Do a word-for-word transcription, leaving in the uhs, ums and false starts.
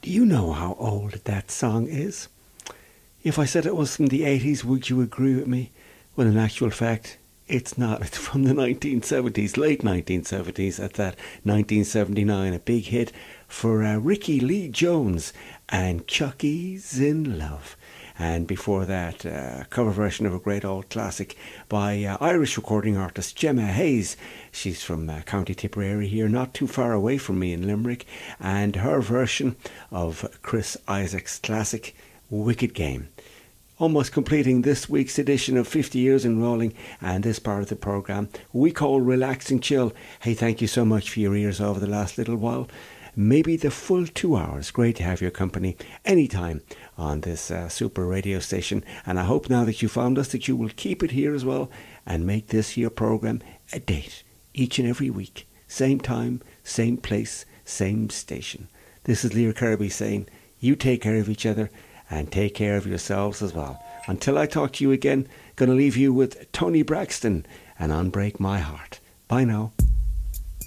Do you know how old that song is? If I said it was from the eighties, would you agree with me? Well, in actual fact, it's not. It's from the nineteen seventies, late nineteen seventies, at that nineteen seventy-nine, a big hit for uh, Ricky Lee Jones and Chucky's in Love. And before that, uh, a cover version of a great old classic by uh, Irish recording artist Gemma Hayes. She's from uh, County Tipperary here, not too far away from me in Limerick. And her version of Chris Isaak's classic Wicked Game. Almost completing this week's edition of fifty years in Rolling and this part of the programme we call Relax and Chill. Hey, thank you so much for your ears over the last little while. Maybe the full two hours. Great to have your company anytime on this uh, super radio station. And I hope now that you found us that you will keep it here as well and make this your programme a date each and every week. Same time, same place, same station. This is Lear Kirby saying you take care of each other and take care of yourselves as well. Until I talk to you again, going to leave you with Tony Braxton and Unbreak My Heart. Bye now.